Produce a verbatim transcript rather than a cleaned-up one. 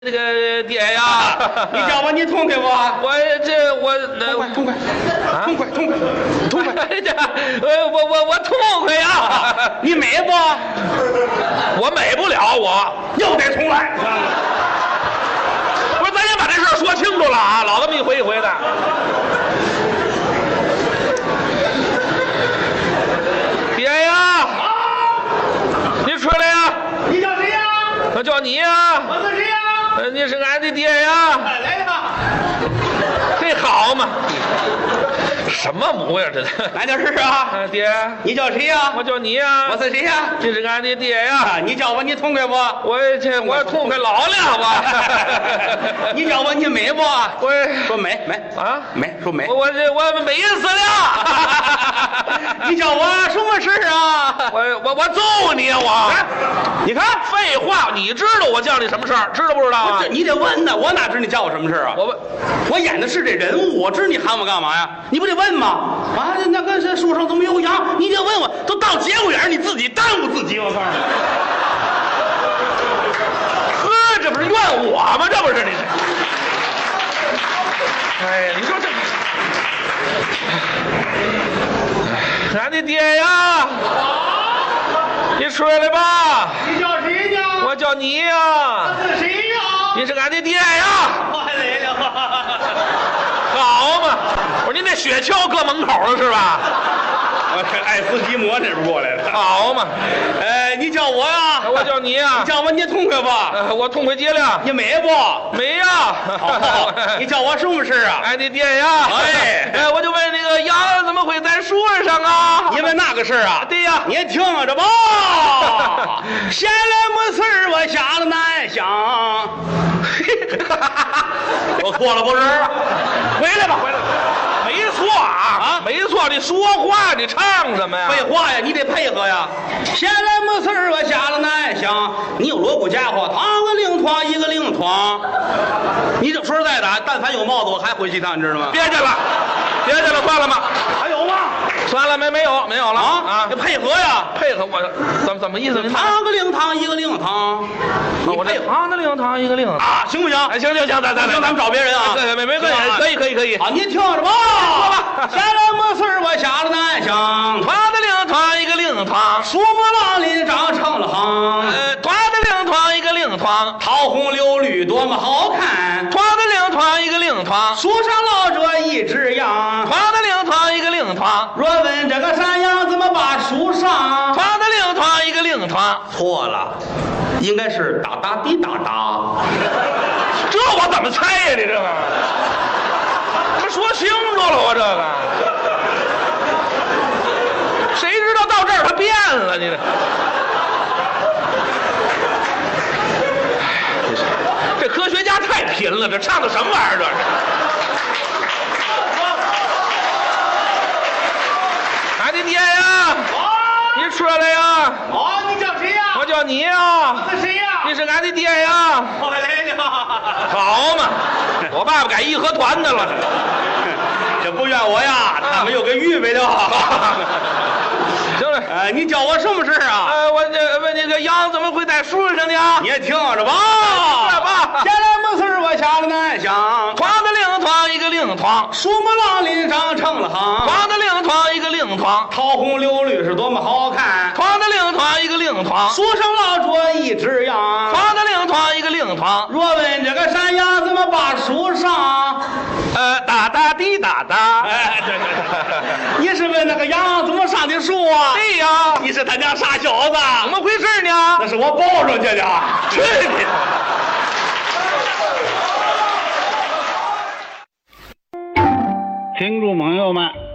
那个爹呀， 你叫我你痛快不？ 我这我痛快痛快啊！痛快痛快痛快！ 呃，我我我痛快呀！ 你美不？ 我美不了，我又得重来。 不是，咱先把这事儿说清楚了啊，老这么一回一回的。爹呀，你出来呀！ 你叫谁呀？ 我叫你呀。 我是谁呀？ 呃，你是俺的爹呀！ 来了， 这好嘛？什么模样这？ 俺叫是啊。 啊，爹， 你叫谁呀？ 我叫你呀。 我是谁呀？ 这是俺的爹呀。 啊，你叫我你痛快不？ 我这我痛快老了我。 你叫我你美不？ 我说美美啊美说美。 我我这我美死了。 你叫我什么事啊？ 我我我揍你啊我！ 你看废话，你知道我叫你什么事儿？知道不知道啊？ 这你得问呢，我哪知你叫我什么事啊？ 我问， 我演的是这人物，我知你喊我干嘛呀？你不得问吗？啊，那个这树上怎么有羊？你得问我，都到节骨眼儿，你自己耽误自己，我告诉你。 呵，这不是怨我吗？这不是你？哎呀，你说这，俺的爹呀，你出来吧！ 你叫谁呢？ 我叫你呀。 是谁呀？ 你是俺的爹呀。 我来了。 好嘛！我说您那雪橇搁门口了是吧？ 我是爱斯基摩那边过来的。 好嘛！ 哎，你叫我呀？ 我叫你呀。 你叫我你痛快吧？ 呃，我痛快极了。 你美不？ 美呀。 好，你叫我什么事啊？ 俺的爹呀。 哎， 哎，我就问那个羊怎么会在树上啊？ 你问那个事啊？ 对呀。 你听着吧。闲来没事儿我瞎了难想。我错了不是？回来吧，回来吧。 没错啊，啊，没错，你说话你唱什么呀？ 废话呀，你得配合呀。闲来没事儿我瞎了难想，你有锣鼓家伙，趟个零趟一个零趟。你这说实在的，但凡有帽子，我还回去一趟，你知道吗？ 别介了，别介了，算了吧。 还有吗？ 算了，没没有没有了啊啊！ 你配合呀， 配合我，怎么怎么意思？ 趟个零趟一个零趟，你我这趟的零趟一个零啊，行不行？ 哎，行行行，咱咱行，咱们找别人啊。 对，没没关系，可以可以可以。 好，你听着吧，说吧。闲来没事儿我瞎了难想， 趟的零趟一个零趟， 树木浪林长成了行。 呃，趟的零趟一个零趟， 桃红柳绿多么好看。 趟的零趟一个零趟， 树上落着一只羊。 趟的零趟一个零趟， 若问这个山羊怎么把树上？ 趟的零趟一个零趟， 错了，应该是哒哒滴哒哒。 这我怎么猜呀？你这个，怎么说清楚了？我这个，谁知道到这儿他变了？你这，这科学家太贫了，这唱的什么玩意儿？这是。俺的爹呀，你出来呀！ 哦，你叫谁呀？ 我叫你呀。 我是谁呀？ 你是俺的爹呀。 我来了。 好嘛，我爸爸改义和团的了。 这不怨我呀，他们有个预备的好。 行了， 哎，你叫我什么事啊？ 呃，我这问你个羊怎么会在树上呢？ 你也听着吧。 来吧。 闲来没事我瞎了难想。 趟的零趟一个零趟， 树木浪林长成了行。 趟的零趟一个零趟， 桃红柳绿是多么好看。 趟的零趟一个零趟， 树上落着一只羊。 趟的零趟一个零趟， 若问这个山羊怎么把树上？ 呃，哒哒滴哒哒。 哎，对对对，你是问那个羊怎么上的树啊？ 对呀， 你是他家傻小子？ 怎么回事呢？ 那是我抱上去的。 去你！ 听众朋友们，